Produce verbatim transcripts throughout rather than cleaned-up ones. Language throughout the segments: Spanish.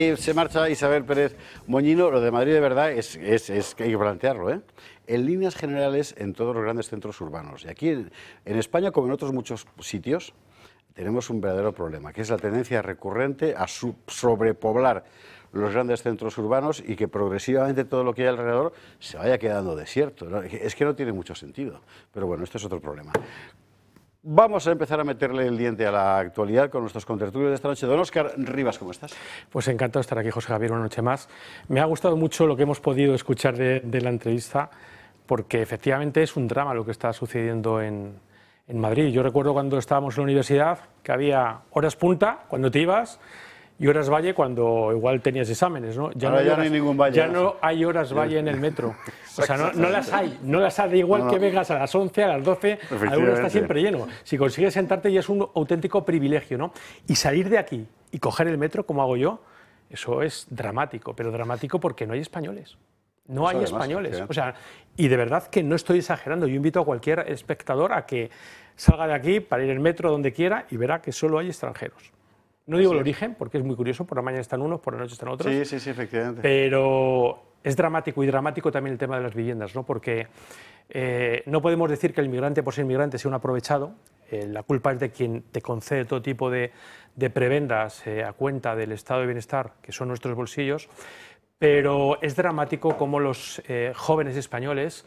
Se marcha Isabel Pérez Moñino. Lo de Madrid de verdad es, es, es que hay que plantearlo, ¿eh? En líneas generales en todos los grandes centros urbanos. Y aquí en, en España, como en otros muchos sitios, tenemos un verdadero problema, que es la tendencia recurrente a sub sobrepoblar los grandes centros urbanos y que progresivamente todo lo que hay alrededor se vaya quedando desierto, ¿no? Es que no tiene mucho sentido. Pero bueno, este es otro problema. Vamos a empezar a meterle el diente a la actualidad con nuestros contertulios de esta noche. Don Óscar Rivas, ¿cómo estás? Pues encantado de estar aquí, José Javier, una noche más. Me ha gustado mucho lo que hemos podido escuchar de, de la entrevista, porque efectivamente es un drama lo que está sucediendo en, en Madrid. Yo recuerdo cuando estábamos en la universidad que había horas punta cuando te ibas y horas valle cuando igual tenías exámenes, ¿no? Ya, Ahora no, hay, ya horas, no hay ningún valle. Ya no hay horas valle en el metro. O sea, no, no las hay, no las hay, da igual no, no. que vengas a las once, a las doce, alguno está siempre lleno. Si consigues sentarte ya es un auténtico privilegio, ¿no? Y salir de aquí y coger el metro, como hago yo, eso es dramático, pero dramático porque no hay españoles. No hay además, españoles. O sea, y de verdad que no estoy exagerando. Yo invito a cualquier espectador a que salga de aquí para ir en metro donde quiera y verá que solo hay extranjeros. No digo sí. el origen, porque es muy curioso, por la mañana están unos, por la noche están otros. Sí, sí, sí, efectivamente. Pero es dramático y dramático también el tema de las viviendas, ¿no? Porque eh, no podemos decir que el migrante por ser migrante sea un aprovechado. Eh, la culpa es de quien te concede todo tipo de, de prebendas eh, a cuenta del estado de bienestar, que son nuestros bolsillos. Pero es dramático cómo los eh, jóvenes españoles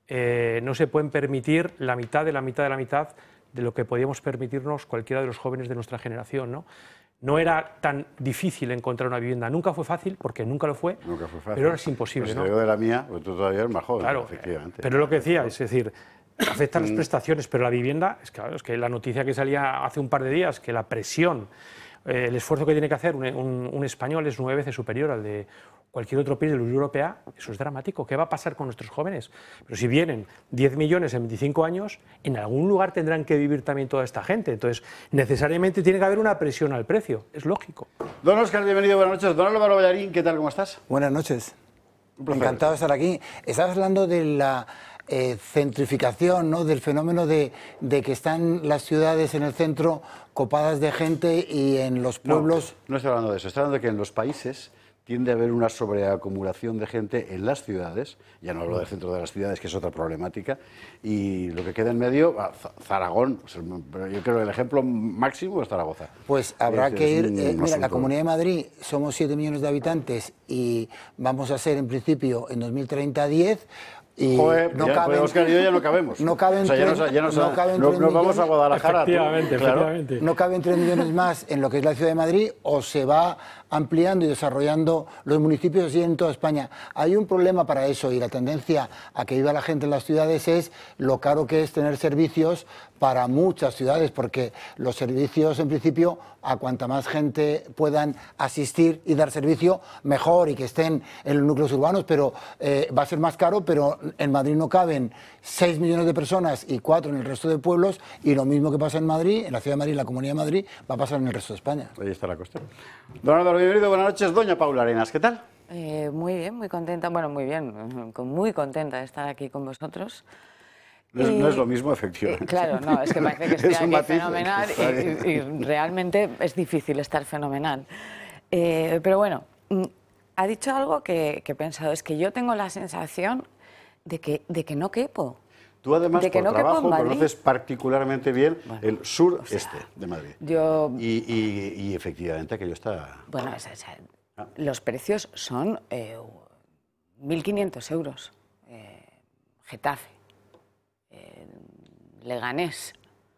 eh, no se pueden permitir la mitad de la mitad de la mitad de lo que podíamos permitirnos cualquiera de los jóvenes de nuestra generación, ¿no? No era tan difícil encontrar una vivienda, nunca fue fácil, porque nunca lo fue, nunca fue fácil. Pero ahora es imposible. Pues ¿no? te digo de la mía, pues tú todavía eres más joven, claro, efectivamente. Pero lo que decía, es decir, afectan las prestaciones, pero la vivienda, es, claro, es que la noticia que salía hace un par de días, que la presión, eh, el esfuerzo que tiene que hacer un, un, un español es nueve veces superior al de cualquier otro país de la Unión Europea, eso es dramático. ¿Qué va a pasar con nuestros jóvenes? Pero si vienen diez millones en veinticinco años, en algún lugar tendrán que vivir también toda esta gente. Entonces, necesariamente tiene que haber una presión al precio, es lógico. Don Óscar, bienvenido, buenas noches. Don Álvaro Ballarín, ¿qué tal, cómo estás? Buenas noches. Encantado de estar aquí. Estabas hablando de la eh, centrificación, ¿no? Del fenómeno de, de que están las ciudades en el centro copadas de gente y en los pueblos... No, no estoy hablando de eso, estoy hablando de que en los países tiende a haber una sobreacumulación de gente en las ciudades, ya no hablo del centro de las ciudades, que es otra problemática, y lo que queda en medio, Zaragón, yo creo que el ejemplo máximo es Zaragoza. Pues habrá es, que ir, un, eh, mira, la Comunidad de Madrid somos siete millones de habitantes y vamos a ser en principio en dos mil treinta diez. Y Joder, no ya, caben, pues Óscar y yo ya no cabemos. No caben, o sea, ya nos, ya nos, no caben no, nos vamos a Guadalajara. Efectivamente, tú, claro. efectivamente. No caben tres millones más en lo que es la Ciudad de Madrid, o se va ampliando y desarrollando los municipios así en toda España. Hay un problema para eso, y la tendencia a que viva la gente en las ciudades es lo caro que es tener servicios para muchas ciudades, porque los servicios, en principio, a cuanta más gente puedan asistir y dar servicio, mejor, y que estén en los núcleos urbanos, pero eh, va a ser más caro, pero en Madrid no caben seis millones de personas y cuatro en el resto de pueblos, y lo mismo que pasa en Madrid, en la Ciudad de Madrid, en la Comunidad de Madrid, va a pasar en el resto de España. Ahí está la cuestión. Don Álvaro, bienvenido, buenas noches. Doña Paula Arenas, ¿qué tal? Eh, muy bien, muy contenta, bueno, muy bien, muy contenta de estar aquí con vosotros. No, y, no es lo mismo, efectivamente. Eh, claro, no, es que parece que estoy aquí matiz, fenomenal y, y, y realmente es difícil estar fenomenal. Eh, pero bueno, ha dicho algo que, que he pensado, es que yo tengo la sensación de que, de que no quepo. Tú además, de que por no trabajo, conoces particularmente bien bueno, el sur-este o sea, de Madrid. Yo, y, y, y efectivamente aquello está... Bueno, o sea, ah. los precios son eh, mil quinientos euros. Eh, Getafe. Eh, Leganés,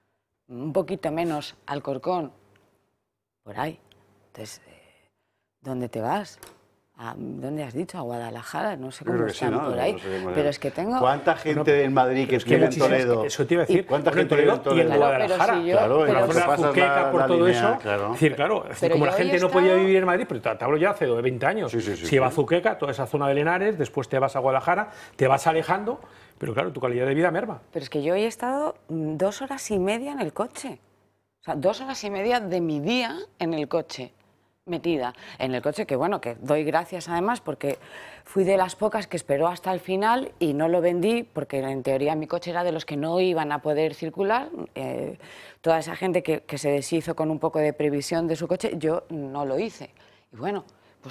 un poquito menos Alcorcón, por ahí. Entonces, eh, ¿dónde te vas? ¿A ¿Dónde has dicho? ¿A Guadalajara? No sé cómo están sí, ¿no? por ahí. No sé pero es que tengo... ¿Cuánta gente no, en Madrid que tiene en Toledo? Eso te iba a decir. ¿Cuánta gente en Toledo? Y en Guadalajara. Claro, si yo, claro, pero por la Fuqueca, por todo línea, eso. Claro. Es decir, claro, es decir, como la gente no estado... podía vivir en Madrid, pero te hablo ya hace veinte años. Sí, sí, sí, si vas a sí. Fuqueca, toda esa zona de Lenares, después te vas a Guadalajara, te vas alejando, pero claro, tu calidad de vida merma. Pero es que yo hoy he estado dos horas y media en el coche. O sea, dos horas y media de mi día en el coche. Metida en el coche, que bueno, que doy gracias además porque fui de las pocas que esperó hasta el final y no lo vendí porque en teoría mi coche era de los que no iban a poder circular. Eh, toda esa gente que, que se deshizo con un poco de previsión de su coche, yo no lo hice. Y bueno,